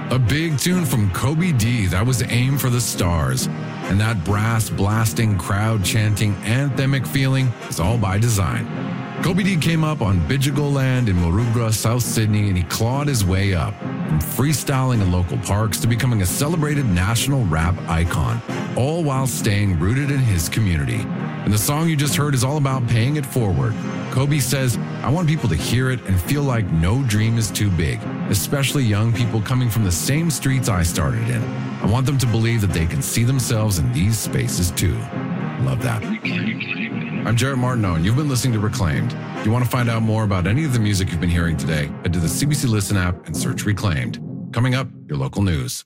A big tune from Kobe D that was aimed for the stars. And that brass blasting, crowd chanting, anthemic feeling is all by design. Kobe D came up on Bidjigal land in Maroubra, South Sydney, and he clawed his way up from freestyling in local parks to becoming a celebrated national rap icon, all while staying rooted in his community. And the song you just heard is all about paying it forward. Kobe says, I want people to hear it and feel like no dream is too big, especially young people coming from the same streets I started in. I want them to believe that they can see themselves in these spaces too. Love that. I'm Jarrett Martineau, and you've been listening to Reclaimed. If you want to find out more about any of the music you've been hearing today, head to the CBC Listen app and search Reclaimed. Coming up, your local news.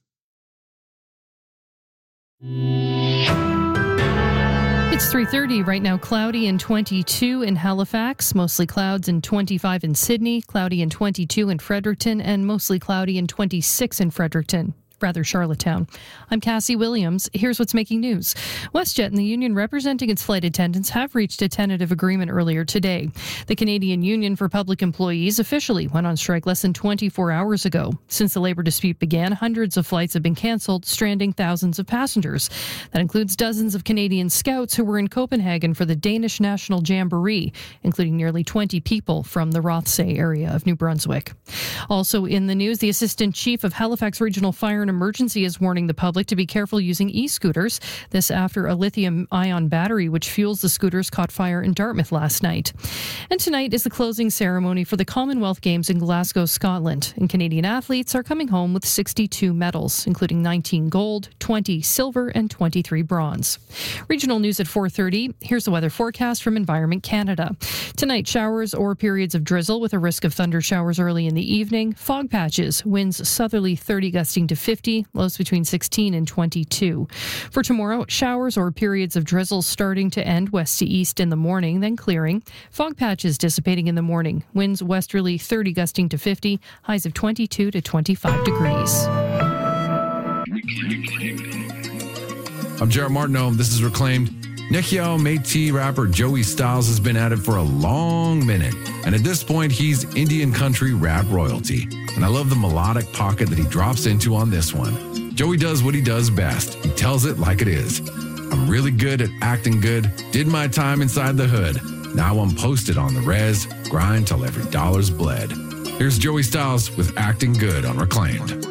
It's 3:30 right now. Cloudy and 22 in Halifax, mostly clouds and 25 in Sydney, cloudy and 22 in Fredericton, and mostly cloudy and 26 in Charlottetown. I'm Cassie Williams. Here's what's making news. WestJet and the union representing its flight attendants have reached a tentative agreement earlier today. The Canadian Union for Public Employees officially went on strike less than 24 hours ago. Since the labor dispute began, hundreds of flights have been cancelled, stranding thousands of passengers. That includes dozens of Canadian Scouts who were in Copenhagen for the Danish National Jamboree, including nearly 20 people from the Rothsay area of New Brunswick. Also in the news, the Assistant Chief of Halifax Regional Fire and Emergency is warning the public to be careful using e-scooters. This after a lithium-ion battery which fuels the scooters caught fire in Dartmouth last night. And tonight is the closing ceremony for the Commonwealth Games in Glasgow, Scotland. And Canadian athletes are coming home with 62 medals, including 19 gold, 20 silver, and 23 bronze. Regional news at 4:30. Here's the weather forecast from Environment Canada. Tonight, showers or periods of drizzle with a risk of thunder showers early in the evening. Fog patches, winds southerly 30 gusting to 50, lows between 16 and 22. For tomorrow, showers or periods of drizzle starting to end west to east in the morning, then clearing. Fog patches dissipating in the morning. Winds westerly 30 gusting to 50, highs of 22 to 25 degrees. I'm Jarrett Martineau. This is Reclaimed. Nekiao Métis rapper Joey Styles has been at it for a long minute, and at this point, he's Indian country rap royalty. And I love the melodic pocket that he drops into on this one. Joey does what he does best. He tells it like it is. I'm really good at acting good, did my time inside the hood. Now I'm posted on the res, grind till every dollar's bled. Here's Joey Styles with Acting Good on Reclaimed.